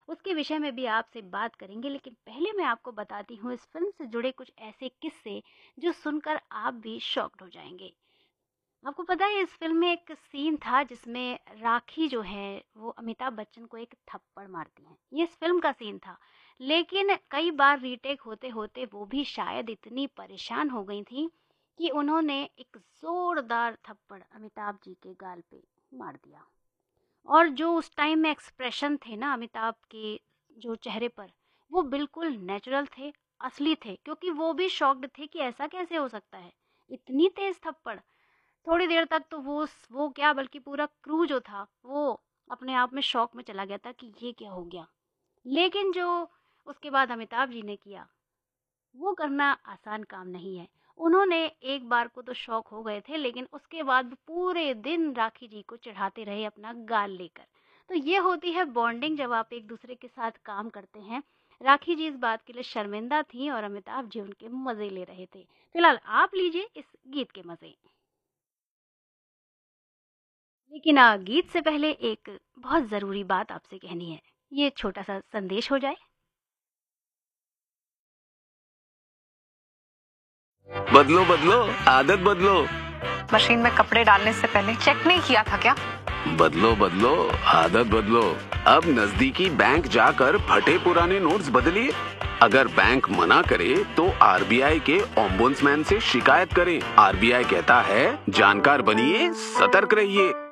उसके विषय में भी आपसे बात करेंगे। लेकिन पहले मैं आपको बताती हूँ इस फ़िल्म से जुड़े कुछ ऐसे किस्से जो सुनकर आप भी शॉक्ड हो जाएँगे। आपको पता है इस फ़िल्म में एक सीन था जिसमें राखी जो है वो अमिताभ बच्चन को एक थप्पड़ मारती हैं। ये इस फ़िल्म का सीन था। लेकिन कई बार रीटेक होते-होते वो भी शायद इतनी परेशान हो गई थीं कि उन्होंने एक ज़ोरदार थप्पड़ अमिताभ जी के गाल पे मार दिया। और जो उस टाइम में एक्सप्रेशन थे ना अमिताभ के जो चेहरे पर, वो बिल्कुल नेचुरल थे, असली थे, क्योंकि वो भी शॉक्ड थे कि ऐसा कैसे हो सकता है? इतनी तेज़ थप्पड़। थोड़ी देर तक तो वो क्या बल्कि पूरा क्रू जो था वो अपने आप में शॉक में चला गया था कि ये क्या हो गया। लेकिन जो उसके बाद अमिताभ जी ने किया वो करना आसान काम नहीं है। उन्होंने एक बार को तो शौक हो गए थे, लेकिन उसके बाद भी पूरे दिन राखी जी को चिढ़ाते रहे अपना गाल लेकर। तो ये होती है बॉन्डिंग जब आप एक दूसरे के साथ काम करते हैं। राखी जी इस बात के लिए शर्मिंदा थी और अमिताभ जी उनके मजे ले रहे थे। फिलहाल आप लीजिए इस गीत के मजे। लेकिन गीत से पहले एक बहुत ज़रूरी बात आपसे कहनी है। ये छोटा सा संदेश हो जाए। बदलो बदलो, आदत बदलो। मशीन में कपड़े डालने से पहले चेक नहीं किया था क्या? बदलो बदलो, आदत बदलो। अब नजदीकी बैंक जाकर फटे पुराने नोट्स बदलिए। अगर बैंक मना करे तो आरबीआई के ओम्बुड्समैन से शिकायत करें। आरबीआई कहता है जानकार बनिए, सतर्क रहिए।